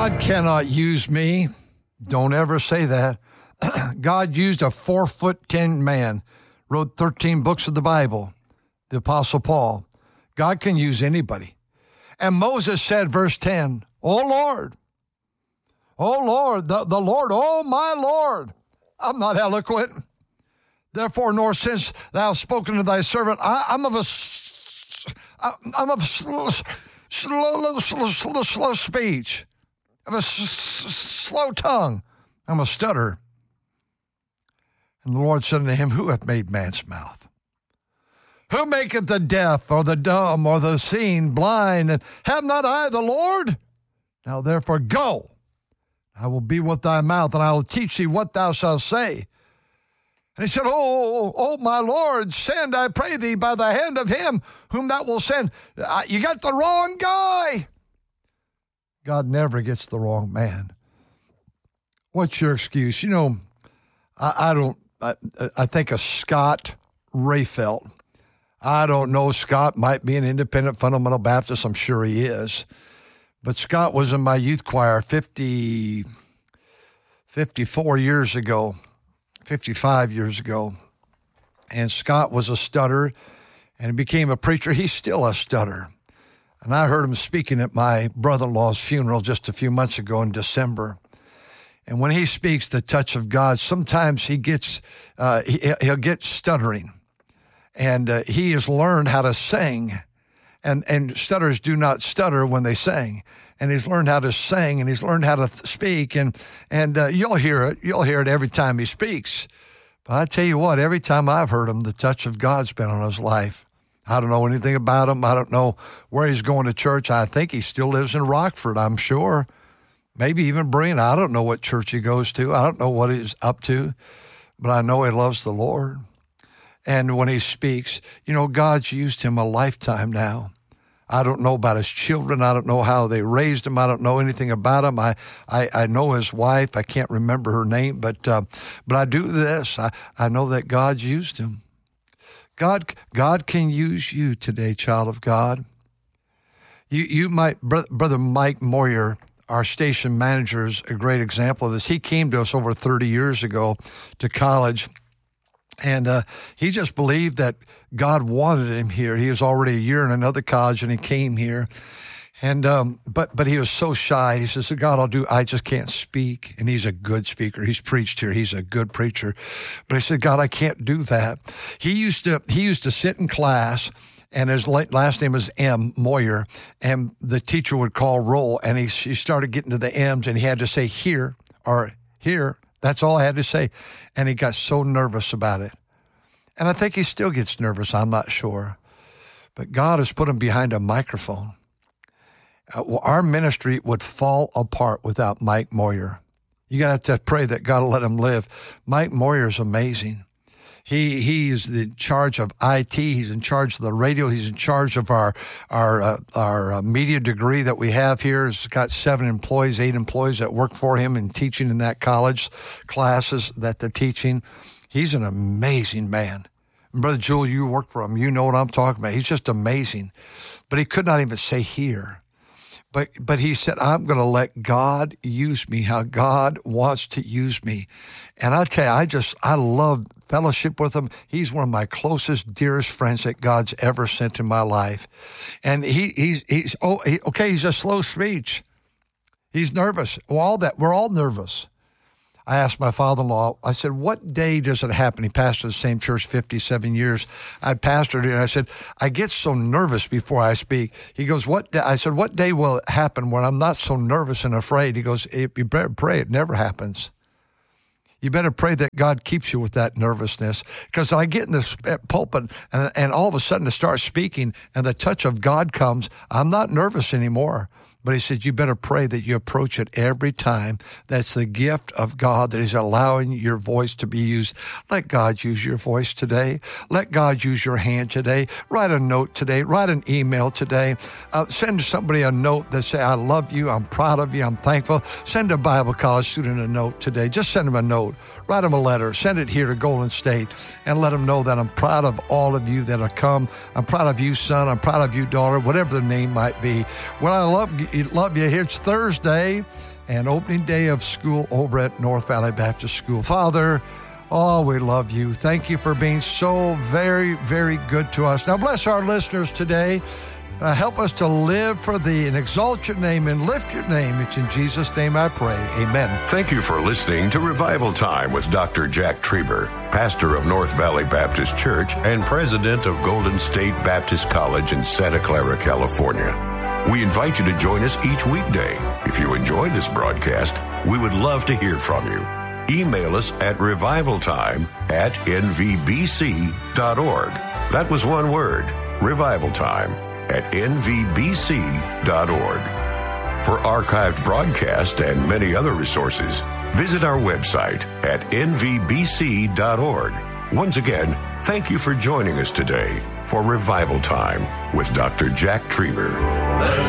God cannot use me. Don't ever say that. God used a 4'10" man, wrote 13 books of the Bible, the Apostle Paul. God can use anybody. And Moses said, verse 10, oh Lord, the Lord, oh my Lord, I'm not eloquent. Therefore, nor since thou hast spoken to thy servant, I'm of slow speech, of a slow tongue. I'm a stutter. And the Lord said unto him, who hath made man's mouth? Who maketh the deaf or the dumb or the seeing blind? And have not I the Lord? Now therefore go. I will be with thy mouth, and I will teach thee what thou shalt say. And he said, oh, my Lord, send, I pray thee, by the hand of him whom thou wilt send. You got the wrong guy. God never gets the wrong man. What's your excuse? You know, I think of Scott Rayfelt. I don't know. Scott might be an independent fundamental Baptist. I'm sure he is. But Scott was in my youth choir 54 years ago, 55 years ago. And Scott was a stutterer and he became a preacher. He's still a stutterer. And I heard him speaking at my brother-in-law's funeral just a few months ago in December. And when he speaks the touch of God, sometimes he gets, he'll get stuttering. And he has learned how to sing. And stutterers do not stutter when they sing. And he's learned how to sing, and he's learned how to speak. And you'll hear it. You'll hear it every time he speaks. But I tell you what, every time I've heard him, the touch of God's been on his life. I don't know anything about him. I don't know where he's going to church. I think he still lives in Rockford, I'm sure. Maybe even Breen. I don't know what church he goes to. I don't know what he's up to. But I know he loves the Lord. And when he speaks, you know, God's used him a lifetime now. I don't know about his children. I don't know how they raised him. I don't know anything about him. I know his wife. I can't remember her name, but I do this. I know that God's used him. God can use you today, child of God. You might, Brother Mike Moyer, our station manager, is a great example of this. He came to us over 30 years ago to college. And he just believed that God wanted him here. He was already a year in another college, and he came here. And but he was so shy. He says, God, I just can't speak. And he's a good speaker. He's preached here. He's a good preacher. But I said, God, I can't do that. He used to sit in class, and his last name was M, Moyer, and the teacher would call roll, and he started getting to the M's, and he had to say here or here. That's all I had to say. And he got so nervous about it. And I think he still gets nervous. I'm not sure. But God has put him behind a microphone. Our ministry would fall apart without Mike Moyer. You got to pray that God will let him live. Mike Moyer is amazing. He is in charge of IT. He's in charge of the radio. He's in charge of our media degree that we have here. He's got 8 employees that work for him and teaching in that college classes that they're teaching. He's an amazing man. And Brother Jewel, you work for him. You know what I'm talking about. He's just amazing. But he could not even say here. But he said, I'm going to let God use me how God wants to use me. And I tell you, I love fellowship with him. He's one of my closest, dearest friends that God's ever sent in my life. And he's a slow speech. He's nervous. Well, we're all nervous. I asked my father-in-law, I said, what day does it happen? He pastored the same church 57 years. I'd pastored it, and I said, I get so nervous before I speak. He goes, what day? I said, what day will it happen when I'm not so nervous and afraid? He goes, you better pray. It never happens. You better pray that God keeps you with that nervousness. Because I get in this pulpit, and all of a sudden to start speaking, and the touch of God comes, I'm not nervous anymore. But he said, you better pray that you approach it every time. That's the gift of God that is allowing your voice to be used. Let God use your voice today. Let God use your hand today. Write a note today. Write an email today. Send somebody a note that say, I love you. I'm proud of you. I'm thankful. Send a Bible college student a note today. Just send them a note. Write them a letter. Send it here to Golden State and let them know that I'm proud of all of you that have come. I'm proud of you, son. I'm proud of you, daughter, whatever the name might be. Well, I love you. Here it's Thursday. and opening day of school over at North Valley Baptist School. Father, we love you. Thank you for being so very, very good to us. Now bless our listeners today. Help us to live for thee and exalt your name and lift your name. It's in Jesus' name I pray. Amen. Thank you for listening to Revival Time with Dr. Jack Trieber, pastor of North Valley Baptist Church and president of Golden State Baptist College in Santa Clara, California. We invite you to join us each weekday. If you enjoy this broadcast, we would love to hear from you. Email us at revivaltime@nvbc.org. That was one word, revivaltime@nvbc.org. For archived broadcasts and many other resources, visit our website at nvbc.org. Once again, thank you for joining us today for Revival Time with Dr. Jack Trieber.